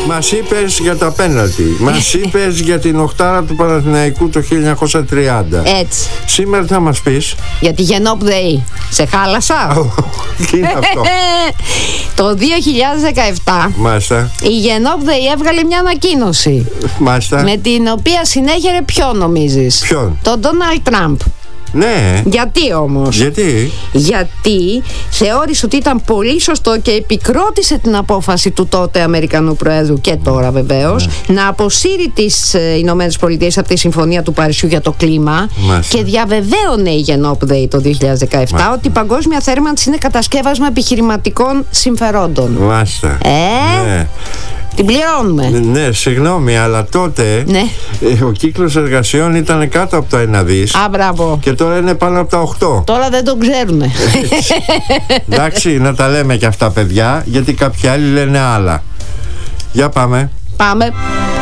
Μας είπες για τα πέναλτι. Μας είπες για την οχτάρα του Παναθηναϊκού το 1930. Έτσι. Σήμερα θα μας πεις Για τη Γενόπδεη. Σε χάλασα. τι είναι αυτό? Το 2017 Μάλιστα. η Γενόπδεη έβγαλε μια ανακοίνωση Μάλιστα. με την οποία συνέχερε ποιον νομίζεις? Ποιον? Τον Ντόναλντ Τραμπ. Ναι. Γιατί όμως? Γιατί? Γιατί θεώρησε ότι ήταν πολύ σωστό και επικρότησε την απόφαση του τότε Αμερικανού Προέδρου και τώρα βεβαίως να αποσύρει τις Ηνωμένες Πολιτείες από τη Συμφωνία του Παρισιού για το κλίμα. Μάλιστα. Και διαβεβαίωνε η Γενόπδεη το 2017 ότι η παγκόσμια θέρμανση είναι κατασκεύασμα επιχειρηματικών συμφερόντων. Μάλιστα. Ναι. Την πληρώνουμε. Ναι, συγγνώμη, αλλά τότε Ναι. ο κύκλος εργασιών ήταν κάτω από τα 1 δις. Α, μπράβο. Και τώρα είναι πάνω από τα 8. Τώρα δεν τον ξέρουνε. Εντάξει, να τα λέμε και αυτά, παιδιά, γιατί κάποιοι άλλοι λένε άλλα. Για πάμε. Πάμε.